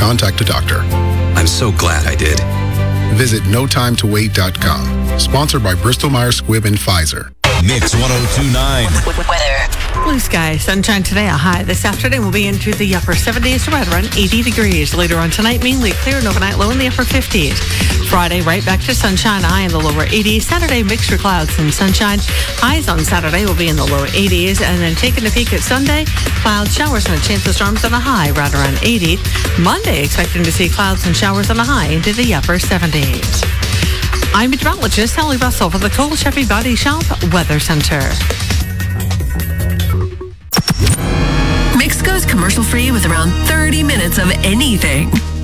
contact a doctor. I'm so glad I did. Visit notimetowait.com. Sponsored by Bristol-Myers Squibb and Pfizer. Mix 102.9. Weather. Blue sky, sunshine today. A high this afternoon will be into the upper 70s, right around 80 degrees. Later on tonight, mainly clear and overnight low in the upper 50s. Friday, right back to sunshine, high in the lower 80s. Saturday, mixture clouds and sunshine. Highs on Saturday will be in the lower 80s. And then taking a peek at Sunday, clouds, showers, and a chance of storms on a high right around 80. Monday, expecting to see clouds and showers on a high into the upper 70s. I'm meteorologist Sally Russell for the Cole Chevy Body Shop Weather Center. Mix goes commercial-free with around 30 minutes of anything.